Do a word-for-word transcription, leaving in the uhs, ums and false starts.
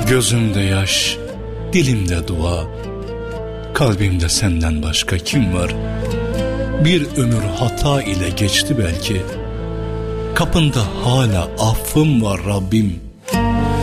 Gözümde yaş, dilimde dua, kalbimde senden başka kim var? Bir ömür hata ile geçti belki, kapında hala affım var Rabbim.